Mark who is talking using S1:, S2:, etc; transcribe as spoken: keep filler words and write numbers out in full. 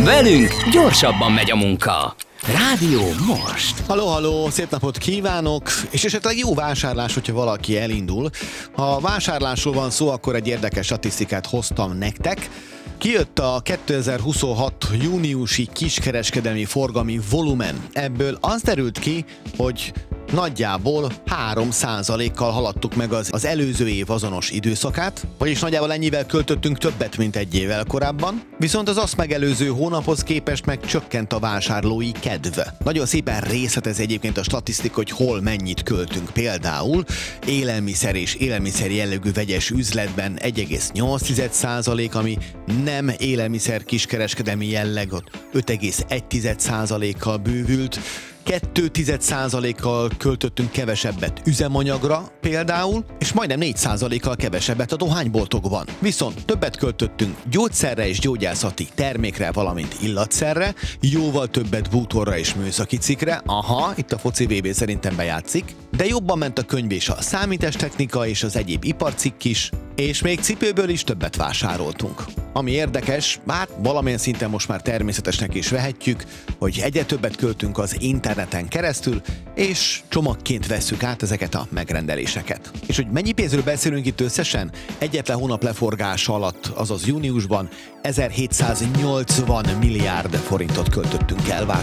S1: Velünk gyorsabban megy a munka. Rádió Most.
S2: Halló, halló, szép napot kívánok, és esetleg jó vásárlás, hogyha valaki elindul. Ha vásárlásról van szó, akkor egy érdekes statisztikát hoztam nektek. Kijött a kétezer-huszonhat júniusi kiskereskedelmi forgalmi volumen. Ebből az derült ki, hogy nagyjából három százalékkal haladtuk meg az, az előző év azonos időszakát, vagyis nagyjából ennyivel költöttünk többet, mint egy évvel korábban, viszont az azt megelőző hónaphoz képest meg csökkent a vásárlói kedv. Nagyon szépen részletez egyébként a statisztika, hogy hol mennyit költünk. Például élelmiszer és élelmiszer jellegű vegyes üzletben egy egész nyolc százalék, ami nem élelmiszer kiskereskedelmi jelleg, ott öt egész egy százalékkal bővült, két százalékkal költöttünk kevesebbet üzemanyagra például, és majdnem négy százalékkal kevesebbet a dohányboltokban. Viszont többet költöttünk gyógyszerre és gyógyászati termékre, valamint illatszerre, jóval többet bútorra és műszaki cikkre, aha, itt a foci vé bé szerintem bejátszik, de jobban ment a könyv és a számítástechnika és az egyéb iparcikk is, és még cipőből is többet vásároltunk. Ami érdekes, bár valamilyen szinten most már természetesnek is vehetjük, hogy egyre többet költünk az interneten keresztül, és csomagként vesszük át ezeket a megrendeléseket. És hogy mennyi pénzről beszélünk itt összesen? Egyetlen hónap leforgása alatt, azaz júniusban ezerhétszáznyolcvan milliárd forintot költöttünk el vásárolni.